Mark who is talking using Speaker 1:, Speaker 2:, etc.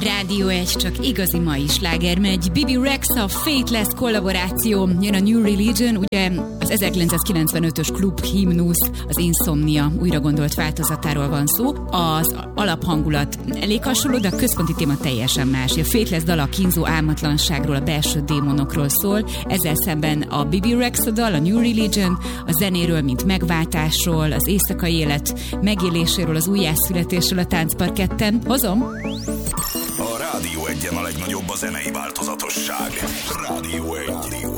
Speaker 1: Rádió 1, csak igazi mai sláger megy. Bibi Rexha, Faithless kollaboráció, jön a New Religion, ugye az 1995-ös klub himnusz, az Insomnia újra gondolt változatáról van szó. Az alaphangulat elég hasonló, de a központi téma teljesen más. A Faithless dal a kínzó álmatlanságról, a belső démonokról szól, ezzel szemben a Bibi Rexha dal, a New Religion, a zenéről, mint megváltásról, az éjszakai élet megéléséről, az újjászületésről a táncparketten. Hozom!
Speaker 2: A Rádió 1-en a legnagyobb a zenei változatosság. Rádió 1.